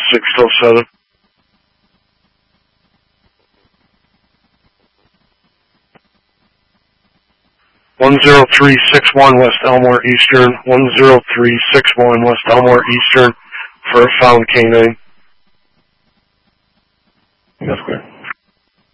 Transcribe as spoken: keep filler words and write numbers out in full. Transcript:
six oh seven. one zero three six one West Elmore Eastern, one zero three six one West Elmore Eastern for a found canine. That's clear.